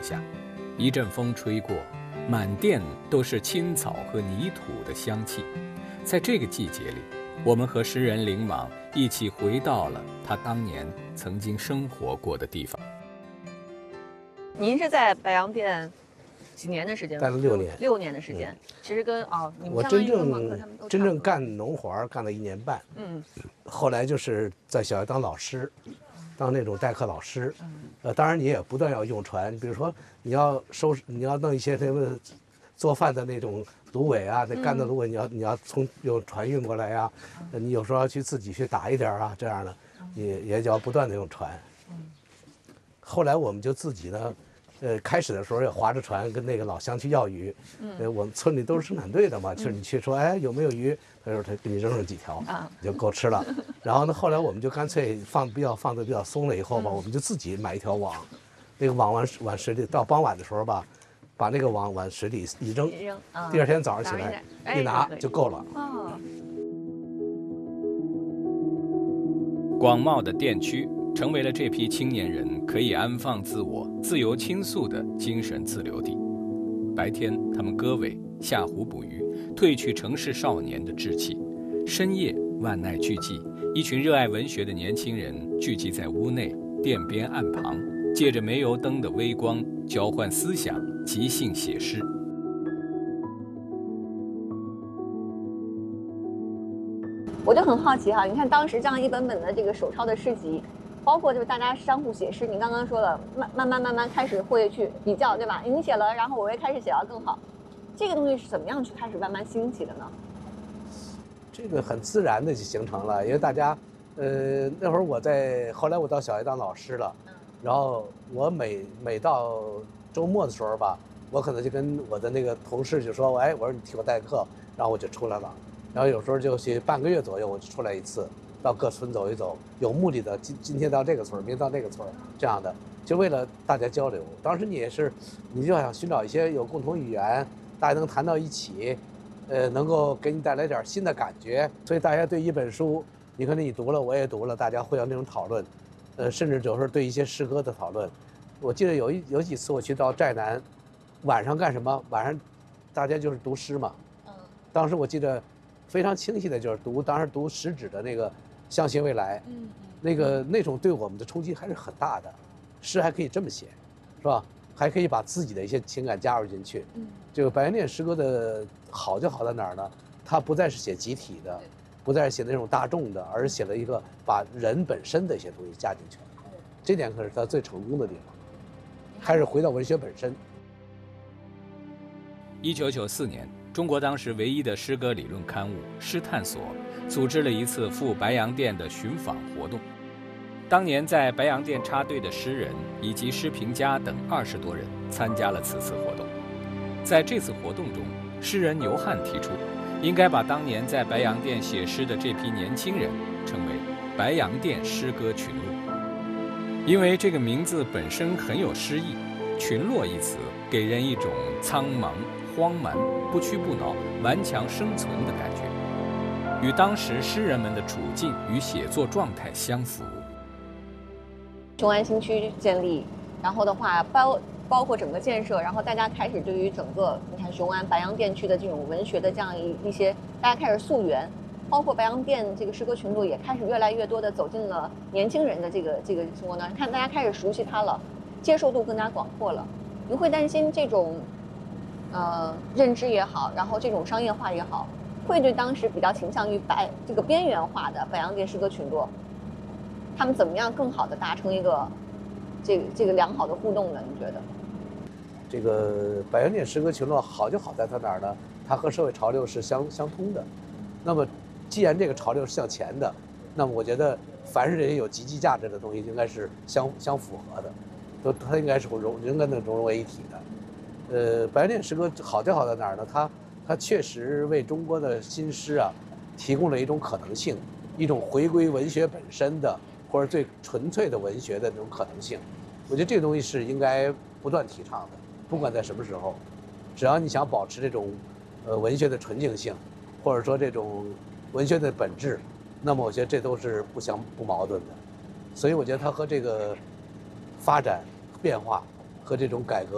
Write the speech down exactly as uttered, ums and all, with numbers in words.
下，一阵风吹过，满店都是青草和泥土的香气。在这个季节里，我们和诗人林莽一起回到了他当年曾经生活过的地方。 您是在白洋淀几年的时间？ 待了六年， 六年的时间。嗯、其实跟哦，你们我真正真正干农活干了一年半。嗯，后来就是在小学当老师，当那种代课老师。嗯，呃，当然你也不断要用船，比如说你要收拾，你要弄一些什么做饭的那种芦苇啊，那干的芦苇，你要你要从用船运过来呀、啊，你有时候要去自己去打一点啊，这样的，也也就要不断的用船。后来我们就自己呢。呃，开始的时候也划着船跟那个老乡去要鱼，嗯，呃，我们村里都是生产队的嘛，就是你去说，哎，有没有鱼？他说他给你扔上几条，啊，就够吃了。然后呢，后来我们就干脆放比较放的比较松了以后吧，我们就自己买一条网，那个网往往水里，到傍晚的时候吧，把那个网往水里一扔，第二天早上起来一拿就够了。哦。 广袤的店区成为了这批青年人可以安放自我、自由倾诉的精神自留地。白天，他们割尾、下湖捕鱼，褪去城市少年的稚气；深夜，万籁俱寂，一群热爱文学的年轻人聚集在屋内、店边岸旁，借着煤油灯的微光，交换思想，即兴写诗。 我就很好奇哈，你看当时这样一本本的这个手抄的诗集。包括就是大家相互写诗，你刚刚说了，慢慢慢慢慢开始会去比较，对吧？你写了，然后我也开始写要更好，这个东西是怎么样去开始慢慢兴起的呢？ 这个很自然的就形成了，因为大家，呃，那会儿我在，后来我到小学当老师了，然后我每每到周末的时候吧，我可能就跟我的那个同事就说，哎，我说你替我代课，然后我就出来了，然后有时候就去半个月左右我就出来一次。到各村走一走，有目的的，今今天到这个村，明天到那个村，这样的，就为了大家交流。当时你也是，你就想寻找一些有共同语言，大家能谈到一起，呃，能够给你带来点新的感觉。所以大家对一本书，你可能你读了，我也读了，大家会有那种讨论，呃，甚至有时候对一些诗歌的讨论。我记得有一有几次我去到寨南，晚上干什么？晚上大家就是读诗嘛。嗯。当时我记得非常清晰的就是读，当时读食指的那个。相信未来，嗯，那个那种对我们的冲击还是很大的，诗还可以这么写，是吧？还可以把自己的一些情感加入进去。嗯，这个白洋淀诗歌的好就好在哪儿呢？它不再是写集体的，不再是写那种大众的，而是写了一个把人本身的一些东西加进去。这点可是它最成功的地方，还是回到文学本身。 一九九四年，中国当时唯一的诗歌理论刊物《诗探索》组织了一次赴白洋淀的寻访活动。当年在白洋淀插队的诗人以及诗评家等二十多人参加了此次活动。在这次活动中，诗人牛汉提出，应该把当年在白洋淀写诗的这批年轻人称为白洋淀诗歌群落，因为这个名字本身很有诗意。群落一词给人一种苍茫、荒蛮、不屈不挠、顽强生存的感觉，与当时诗人们的处境与写作状态相符。 雄安新区建立，然后的话包包括整个建设，然后大家开始对于整个你看雄安白洋淀区的这种文学的这样一一些，大家开始溯源，包括白洋淀这个诗歌群落也开始越来越多的走进了年轻人的这个这个生活当中，看大家开始熟悉它了，接受度更加广阔了。你会担心这种呃认知也好，然后这种商业化也好，会对当时比较倾向于白这个边缘化的白洋淀诗歌群落，他们怎么样更好的达成一个这个这个良好的互动呢？你觉得？ 这个白洋淀诗歌群落好就好在它哪儿呢？它和社会潮流是相相通的。那么，既然这个潮流是向前的，那么我觉得凡是这些有积极价值的东西，应该是相相符合的。都它应该是融应该能融为一体的，呃，白洋淀诗歌好就好在哪儿呢？它它确实为中国的新诗啊提供了一种可能性，一种回归文学本身的或者最纯粹的文学的那种可能性。我觉得这个东西是应该不断提倡的，不管在什么时候，只要你想保持这种呃文学的纯净性，或者说这种文学的本质，那么我觉得这都是不相不矛盾的。所以我觉得它和这个发展、变化和这种改革。